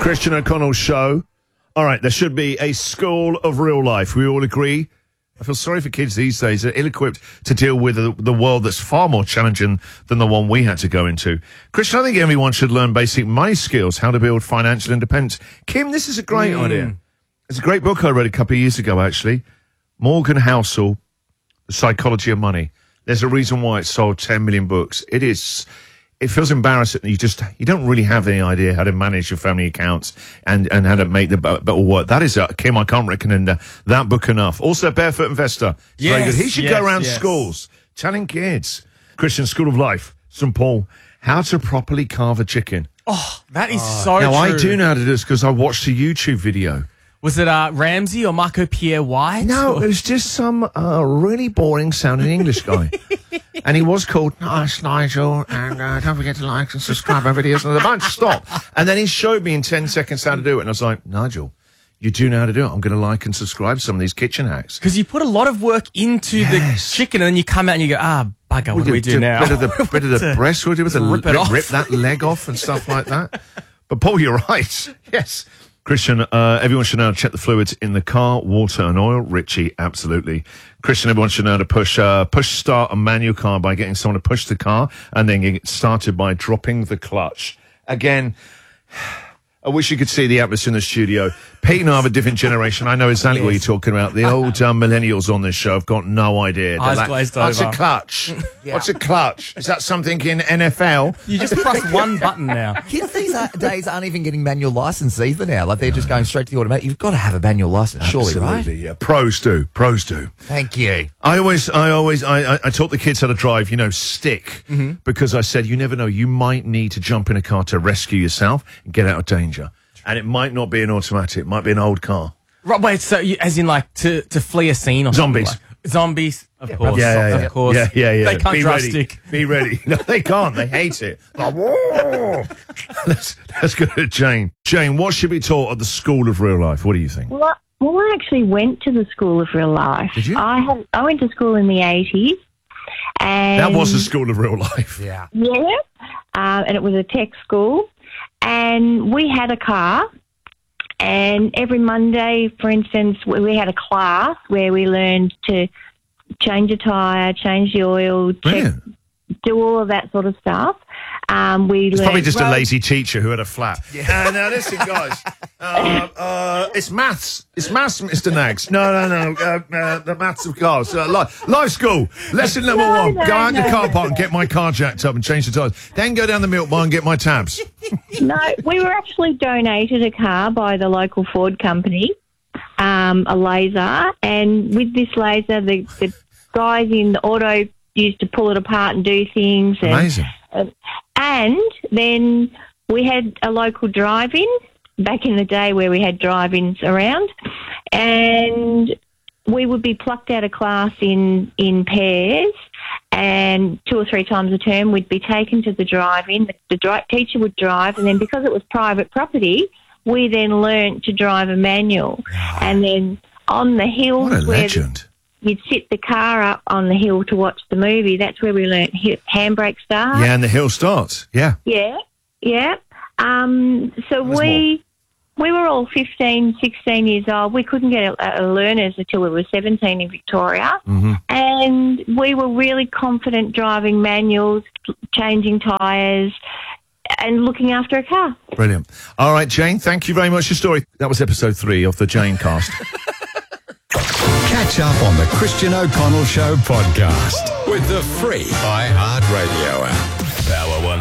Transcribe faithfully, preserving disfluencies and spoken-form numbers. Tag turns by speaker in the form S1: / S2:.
S1: Christian O'Connell Show. All right, there should be a school of real life. We all agree. I feel sorry for kids these days. They're ill-equipped to deal with the, the world that's far more challenging than the one we had to go into. Christian, I think everyone should learn basic money skills, how to build financial independence. Kim, this is a great mm. idea. It's a great book I read a couple of years ago, actually. Morgan Housel, The Psychology of Money. There's a reason why it sold ten million books. It is... It feels embarrassing that you just, you don't really have any idea how to manage your family accounts and, and how to make the better work. That is, uh, Kim, I can't recommend uh, that book enough. Also, Barefoot Investor.
S2: Yes,
S1: very good. He should
S2: yes,
S1: go around
S2: yes.
S1: schools telling kids. Christian School of Life, Saint Paul, how to properly carve a chicken.
S2: Oh, that is oh. so
S1: now,
S2: true.
S1: I do know how to do this because I watched a YouTube video.
S2: Was it uh, Ramsey or Marco Pierre White?
S1: No,
S2: or?
S1: it was just some uh, really boring sounding English guy. And he was called Nice Nigel, and uh, don't forget to like and subscribe our videos. And the bunch stop. And then he showed me in ten seconds how to do it. And I was like, Nigel, you do know how to do it. I'm going to like and subscribe some of these kitchen hacks.
S2: Because you put a lot of work into
S1: yes.
S2: the chicken, and then you come out and you go, ah, bugger, what we'll do we do, do now?
S1: Bit of the, bit of the breast, we'll do with the
S2: rip, it off.
S1: rip that leg off and stuff like that. But Paul, you're right. Yes. Christian, uh, everyone should know how to check the fluids in the car, water and oil. Richie, absolutely. Christian, everyone should know how to push, uh, push start a manual car by getting someone to push the car and then get started by dropping the clutch. Again, I wish you could see the atmosphere in the studio. Pete and I have a different generation. I know exactly yes. what you're talking about. The old uh, millennials on this show have got no idea.
S2: Eyes
S1: like,
S2: glazed
S1: What's
S2: over.
S1: a clutch? yeah. What's a clutch? Is that something in N F L?
S2: You just press one button now.
S3: Kids these days aren't even getting manual license either now. Like they're just going straight to the automatic. You've got to have a manual license, surely, right?
S1: Yeah. Pros do. Pros do.
S3: Thank you.
S1: I always, I always, I, I, I taught the kids how to drive, you know, stick,
S2: mm-hmm.
S1: because I said, you never know, you might need to jump in a car to rescue yourself and get out of danger. And it might not be an automatic. It might be an old car.
S2: Right, wait, so you, as in like to, to flee a scene or
S1: Zombies.
S2: something? Like, zombies, of
S1: yeah,
S2: course.
S1: Yeah, yeah, yeah.
S2: Of course.
S1: Yeah, yeah, yeah.
S2: They can't
S1: Be
S2: drive
S1: ready.
S2: stick.
S1: Be ready. No, they can't. They hate it. Like, whoa. let's, let's go to Jane. Jane, what should be taught at the School of Real Life? What do you think?
S4: Well, well I actually went to the School of Real Life.
S1: Did you?
S4: I, had, I went to school in the eighties. And
S1: that was the School of Real Life.
S3: Yeah.
S4: Yeah. Uh, and it was a tech school. And we had a car. And every Monday, for instance, we had a class where we learned to change a tyre, change the oil, check, do all of that sort of stuff. Um, we
S1: it's
S4: learned
S1: probably just
S4: road-
S1: a lazy teacher who had a flat. Yeah. Uh, now, listen, guys. Uh, uh, it's maths. It's maths, Mister Nags. No, no, no. Uh, uh, the maths of cars. Uh, life, life school. Lesson number
S4: no,
S1: one.
S4: no,
S1: go out
S4: no,
S1: in the car
S4: no,
S1: park
S4: no.
S1: and get my car jacked up and change the tyres. Then go down the milk bar and get my tabs.
S4: No, we were actually donated a car by the local Ford company, um, a laser. And with this laser, the, the guys in the auto used to pull it apart and do things. And,
S1: Amazing.
S4: Uh, and then we had a local drive-in back in the day where we had drive-ins around. And we would be plucked out of class in, in pairs. And two or three times a term, we'd be taken to the drive-in. The, the dri- teacher would drive, and then because it was private property, we then learnt to drive a manual. And then on the hills,
S1: What a
S4: where
S1: legend.
S4: the, you'd sit the car up on the hill to watch the movie. That's where we learnt hi- handbrake start.
S1: Yeah, and the hill starts. Yeah.
S4: Yeah, yeah. Um, so
S1: There's
S4: we we were all fifteen, sixteen years old. We couldn't get a, a learners until we were seventeen in Victoria.
S1: Mm-hmm.
S4: And we were really confident driving manuals, changing tyres, and looking after a car.
S1: Brilliant. All right, Jane, thank you very much for your story. That was episode three of the Jane cast.
S5: Catch up on the Christian O'Connell Show podcast with the free iHeartRadio app. Power one